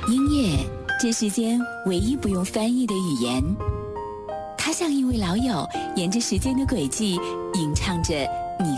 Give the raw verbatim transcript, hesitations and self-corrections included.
音乐，这世间唯一不用翻译的语言。它像一位老友，沿着时间的轨迹，吟唱着